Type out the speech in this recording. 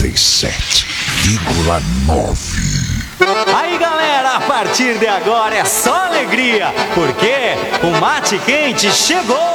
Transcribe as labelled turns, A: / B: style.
A: 97,9.
B: Aí galera, a partir de agora é só alegria, porque o Mate Quente chegou!